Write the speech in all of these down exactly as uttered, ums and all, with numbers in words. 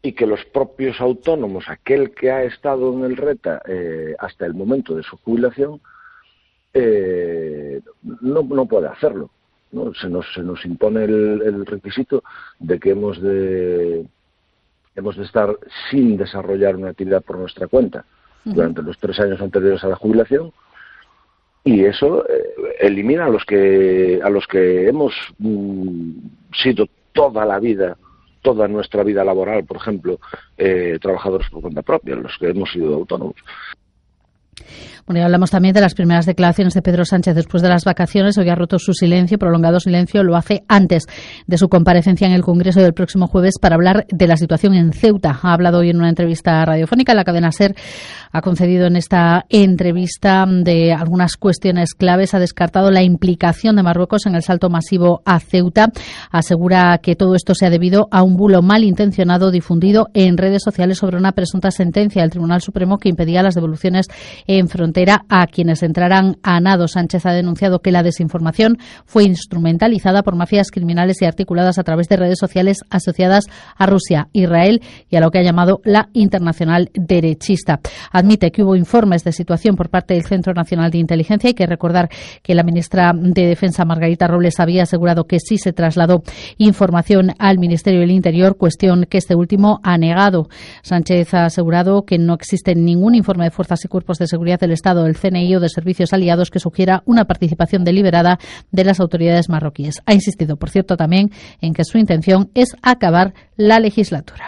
y que los propios autónomos, aquel que ha estado en el RETA eh, hasta el momento de su jubilación, eh, no, no puede hacerlo, ¿no? Se nos, se nos impone el, el requisito de que hemos de, hemos de estar sin desarrollar una actividad por nuestra cuenta durante los tres años anteriores a la jubilación, y eso eh, elimina a los que a los que hemos mm, sido toda la vida, toda nuestra vida laboral, por ejemplo, eh, trabajadores por cuenta propia, los que hemos sido autónomos. Bueno, y hablamos también de las primeras declaraciones de Pedro Sánchez después de las vacaciones. Hoy ha roto su silencio, prolongado silencio, lo hace antes de su comparecencia en el Congreso del próximo jueves para hablar de la situación en Ceuta. Ha hablado hoy en una entrevista radiofónica. La cadena SER ha concedido en esta entrevista de algunas cuestiones claves. Ha descartado la implicación de Marruecos en el salto masivo a Ceuta. Asegura que todo esto se ha debido a un bulo malintencionado difundido en redes sociales sobre una presunta sentencia del Tribunal Supremo que impedía las devoluciones en frontera a quienes entraran a nado. Sánchez ha denunciado que la desinformación fue instrumentalizada por mafias criminales y articuladas a través de redes sociales asociadas a Rusia, Israel y a lo que ha llamado la internacional derechista. Admite que hubo informes de situación por parte del Centro Nacional de Inteligencia. Hay que recordar que la ministra de Defensa, Margarita Robles, había asegurado que sí se trasladó información al Ministerio del Interior, cuestión que este último ha negado. Sánchez ha asegurado que no existe ningún informe de fuerzas y cuerpos de seguridad del Estado, del C N I o de servicios aliados que sugiera una participación deliberada de las autoridades marroquíes. Ha insistido, por cierto, también en que su intención es acabar la legislatura.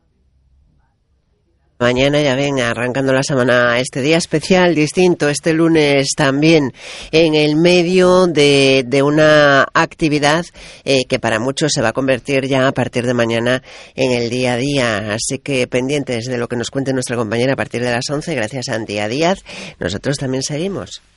Mañana, ya ven, arrancando la semana, este día especial, distinto, este lunes también, en el medio de, de una actividad eh, que para muchos se va a convertir ya a partir de mañana en el día a día. Así que pendientes de lo que nos cuente nuestra compañera a partir de las once. Gracias a Antía Díaz. Nosotros también seguimos.